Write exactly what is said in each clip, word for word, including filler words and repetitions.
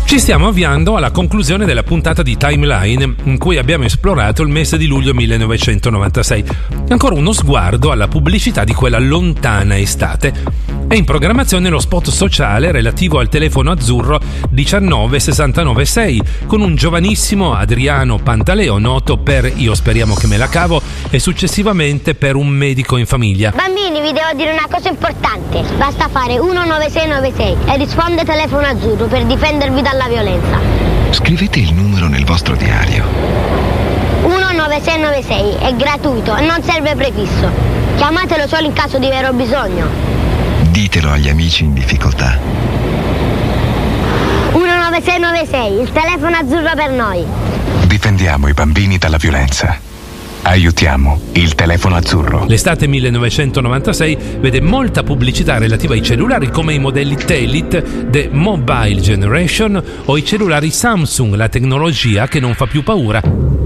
Ci stiamo avviando alla conclusione della puntata di Timeline in cui abbiamo esplorato il mese di luglio millenovecentonovantasei. Ancora uno sguardo alla pubblicità di quella lontana estate. È in programmazione lo spot sociale relativo al telefono azzurro diciannove sessantanove sei con un giovanissimo Adriano Pantaleo noto per Io speriamo che me la cavo e successivamente per Un medico in famiglia. Bambini, vi devo dire una cosa importante. Basta fare uno nove sei nove sei e risponde telefono azzurro per difendervi dalla violenza. Scrivete il numero nel vostro diario. uno nove sei nove sei è gratuito e non serve prefisso. Chiamatelo solo in caso di vero bisogno. Ditelo agli amici in difficoltà. uno nove sei nove sei, il telefono azzurro per noi. Difendiamo i bambini dalla violenza. Aiutiamo il telefono azzurro. L'estate millenovecentonovantasei vede molta pubblicità relativa ai cellulari come i modelli Telit, The Mobile Generation o i cellulari Samsung, la tecnologia che non fa più paura.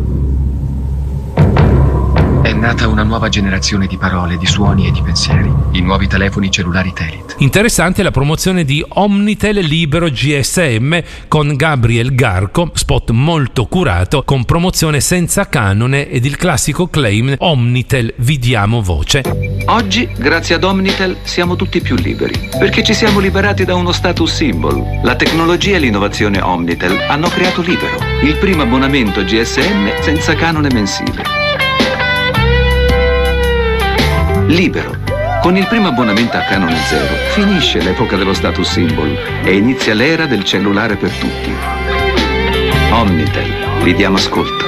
È nata una nuova generazione di parole, di suoni e di pensieri. I nuovi telefoni cellulari Telit. Interessante la promozione di Omnitel Libero G S M con Gabriel Garco, spot molto curato con promozione senza canone ed il classico claim Omnitel vi diamo voce. Oggi, grazie ad Omnitel, siamo tutti più liberi, perché ci siamo liberati da uno status symbol. La tecnologia e l'innovazione Omnitel hanno creato Libero, il primo abbonamento G S M senza canone mensile. Libero. Con il primo abbonamento a canone zero finisce l'epoca dello status symbol e inizia l'era del cellulare per tutti. Omnitel, vi diamo ascolto.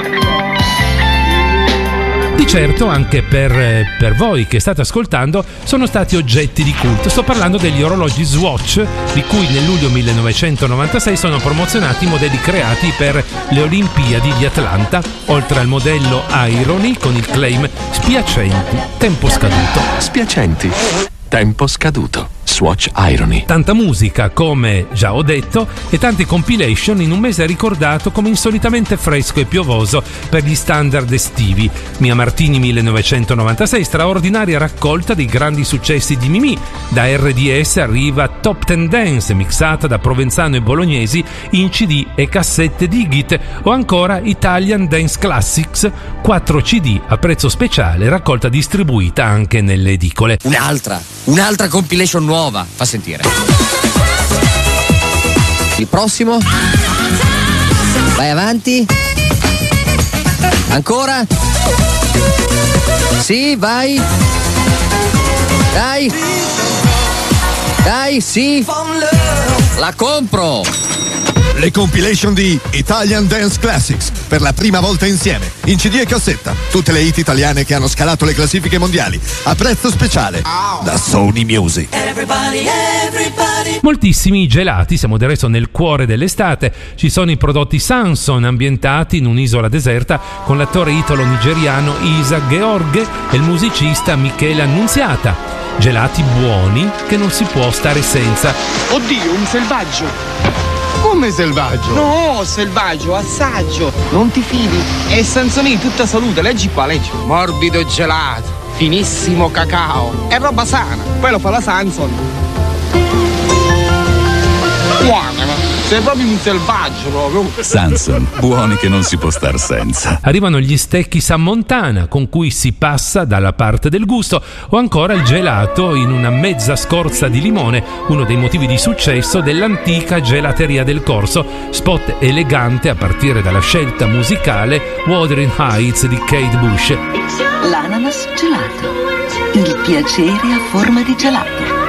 Di certo anche per, per voi che state ascoltando sono stati oggetti di culto. Sto parlando degli orologi Swatch, di cui nel luglio millenovecentonovantasei sono promozionati i modelli creati per le Olimpiadi di Atlanta, oltre al modello Irony con il claim spiacenti, tempo scaduto. Spiacenti, tempo scaduto. Swatch Irony. Tanta musica, come già ho detto, e tanti compilation in un mese ricordato come insolitamente fresco e piovoso per gli standard estivi. Mia Martini millenovecentonovantasei, straordinaria raccolta dei grandi successi di Mimì. Da R D S arriva Top Ten Dance, mixata da Provenzano e Bolognesi in C D e cassette Digit, o ancora Italian Dance Classics, quattro C D a prezzo speciale, raccolta distribuita anche nelle edicole. Un'altra, un'altra compilation nuova. Fa sentire. Il prossimo. Vai avanti. Ancora. Sì, vai. Dai. Dai, sì. La compro. Le compilation di Italian Dance Classics per la prima volta insieme in C D e cassetta, tutte le hit italiane che hanno scalato le classifiche mondiali a prezzo speciale da Sony Music. Everybody, everybody. Moltissimi gelati, siamo del resto nel cuore dell'estate. Ci sono i prodotti Samson ambientati in un'isola deserta con l'attore italo-nigeriano Isa Gheorghe e il musicista Michele Annunziata. Gelati buoni che non si può stare senza. Oddio, un selvaggio! Come selvaggio? No, selvaggio, assaggio. Non ti fidi? È Sansoni, tutta salute, leggi qua, leggi. Morbido e gelato, finissimo cacao. È roba sana, poi lo fa la Sanson. Buona, ma sei proprio un selvaggio proprio. Sanson, buoni che non si può star senza. Arrivano gli stecchi San Montana con cui si passa dalla parte del gusto, o ancora il gelato in una mezza scorza di limone, uno dei motivi di successo dell'antica gelateria del Corso, spot elegante a partire dalla scelta musicale Wuthering Heights di Kate Bush. L'ananas gelato, il piacere a forma di gelato.